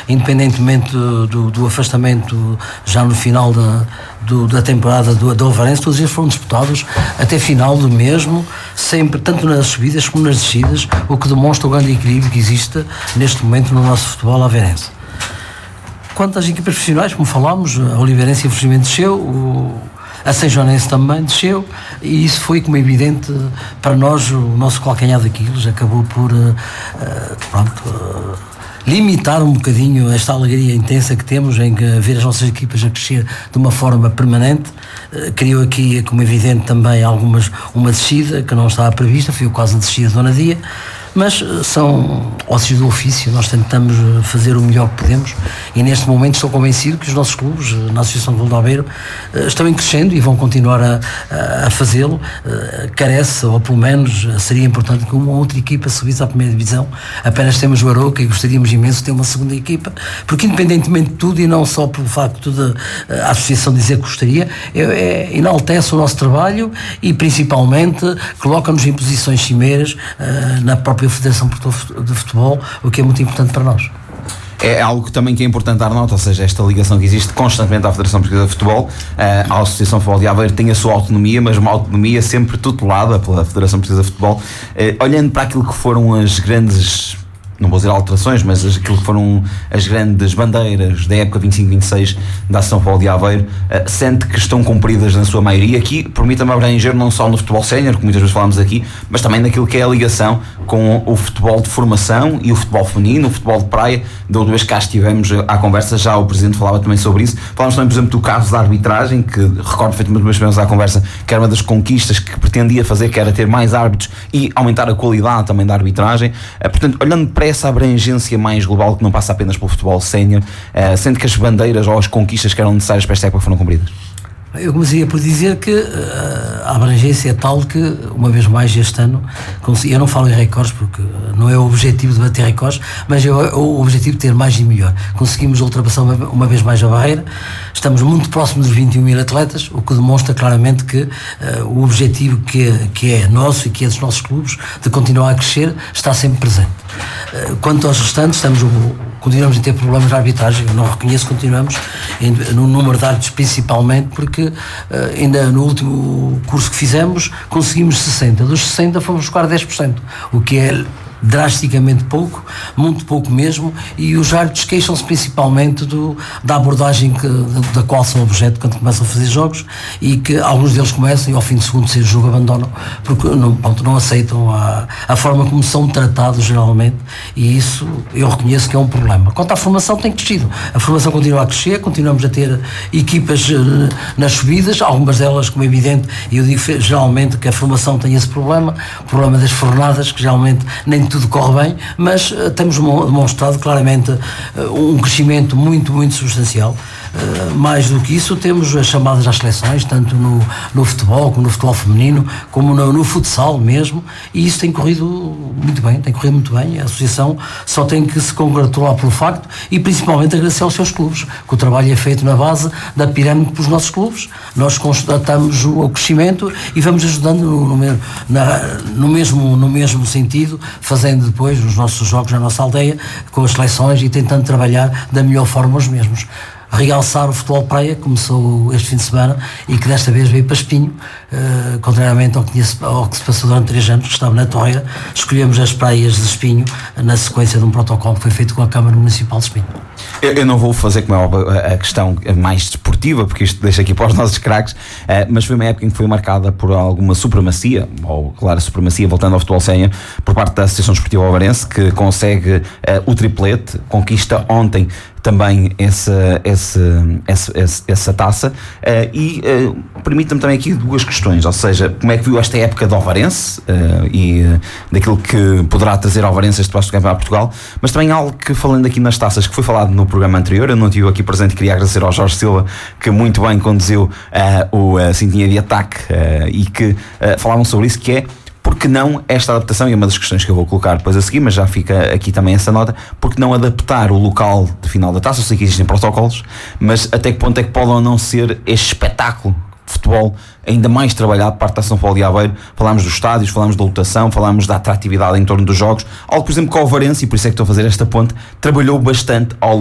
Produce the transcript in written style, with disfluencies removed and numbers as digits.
independentemente do afastamento já no final da temporada do Alvarense, todos eles foram disputados até final do mesmo, sempre, tanto nas subidas como nas descidas, o que demonstra o grande equilíbrio que existe neste momento no nosso futebol alvarense. Quanto às equipas profissionais, como falámos, a Oliveirense infelizmente desceu, a São Joanense também desceu, e isso foi, como é evidente, para nós, o nosso calcanhar daquilo acabou por limitar um bocadinho esta alegria intensa que temos em ver as nossas equipas a crescer de uma forma permanente. Criou aqui, como é evidente, também uma descida que não estava prevista, foi quase a descida de Dona Dia, mas são ócios do ofício, nós tentamos fazer o melhor que podemos, e neste momento estou convencido que os nossos clubes na Associação de Futebol de Aveiro estão em crescendo e vão continuar a fazê-lo. Carece, ou pelo menos seria importante que uma outra equipa subisse à primeira divisão. Apenas temos o Aroca e gostaríamos imenso de ter uma segunda equipa, porque independentemente de tudo, e não só pelo facto de a Associação dizer que gostaria, enaltece o nosso trabalho e principalmente coloca-nos em posições cimeiras na própria Federação de Futebol, o que é muito importante para nós. É algo que também é importante dar nota, ou seja, esta ligação que existe constantemente à Federação Portuguesa de Futebol. A Associação de Futebol de Aveiro tem a sua autonomia, mas uma autonomia sempre tutelada pela Federação Portuguesa de Futebol. Olhando para aquilo que foram as grandes, não vou dizer alterações, mas aquilo que foram as grandes bandeiras da época 25-26 da Associação de Futebol de Aveiro, sente que estão cumpridas na sua maioria. Aqui, permita-me abranger não só no futebol sénior, que muitas vezes falamos aqui, mas também naquilo que é a ligação com o futebol de formação e o futebol feminino, o futebol de praia. Da última vez que cá estivemos à conversa, já o Presidente falava também sobre isso. Falámos também, por exemplo, do caso da arbitragem, que recordo perfeitamente que estivemos à conversa, que era uma das conquistas que pretendia fazer, que era ter mais árbitros e aumentar a qualidade também da arbitragem. Portanto, olhando para essa abrangência mais global, que não passa apenas pelo futebol sénior, sendo que as bandeiras ou as conquistas que eram necessárias para esta época foram cumpridas? Eu começaria por dizer que a abrangência é tal que, uma vez mais este ano, eu não falo em recordes porque não é o objetivo de bater recordes, mas é o objetivo de ter mais e melhor. Conseguimos ultrapassar uma vez mais a barreira, estamos muito próximos dos 21 mil atletas, o que demonstra claramente que o objetivo que é nosso e que é dos nossos clubes, de continuar a crescer, está sempre presente. Quanto aos restantes, continuamos a ter problemas de arbitragem, eu não reconheço, continuamos no número de árbitros principalmente, porque ainda no último curso que fizemos conseguimos 60, dos 60 fomos buscar 10%, o que é drasticamente pouco, muito pouco mesmo, e os árbitros queixam-se principalmente da abordagem da qual são objeto quando começam a fazer jogos, e que alguns deles começam e ao fim do segundo terceiro jogo abandonam porque não aceitam a forma como são tratados geralmente, e isso eu reconheço que é um problema. Quanto à formação, tem crescido, a formação continua a crescer, continuamos a ter equipas nas subidas, algumas delas, como é evidente, e eu digo geralmente que a formação tem esse problema, o problema das fornadas, que geralmente nem tudo corre bem, mas temos demonstrado claramente um crescimento muito, muito substancial. Mais do que isso, temos as chamadas às seleções, tanto no futebol, como no futebol feminino, como no futsal mesmo, e isso tem corrido muito bem, a associação só tem que se congratular pelo facto e principalmente agradecer aos seus clubes, que o trabalho é feito na base da pirâmide pelos nossos clubes. Nós constatamos o crescimento e vamos ajudando no mesmo sentido, fazendo depois os nossos jogos na nossa aldeia com as seleções e tentando trabalhar da melhor forma os mesmos. Realçar o futebol praia, que começou este fim de semana e que desta vez veio para Espinho, contrariamente ao que se passou durante 3 anos, que estava na Torreira. Escolhemos as praias de Espinho na sequência de um protocolo que foi feito com a Câmara Municipal de Espinho. Eu não vou fazer, como é óbvio, a questão mais desportiva, porque isto deixa aqui para os nossos craques, mas foi uma época em que foi marcada por alguma supremacia, ou clara supremacia, voltando ao futebol sénior, por parte da Associação Desportiva Alvarense, que consegue o triplete, conquista ontem também essa taça, e permita-me também aqui 2 questões, ou seja, como é que viu esta época do Alvarense e daquilo que poderá trazer ao Alvarense este próximo Campeonato de Portugal, mas também algo que, falando aqui nas taças, que foi falado no programa anterior, eu não estive aqui presente e queria agradecer ao Jorge Silva, que muito bem conduziu a Sintonia de Ataque, e que falavam sobre isso, que é porque não esta adaptação, e é uma das questões que eu vou colocar depois a seguir, mas já fica aqui também essa nota, porque não adaptar o local de final da taça? Eu sei que existem protocolos, mas até que ponto é que pode ou não ser este espetáculo de futebol ainda mais trabalhado por parte da Associação de Futebol de Aveiro? Falámos dos estádios, falámos da lotação, falámos da atratividade em torno dos jogos, algo, por exemplo, que o Alvarense, e por isso é que estou a fazer esta ponte, trabalhou bastante ao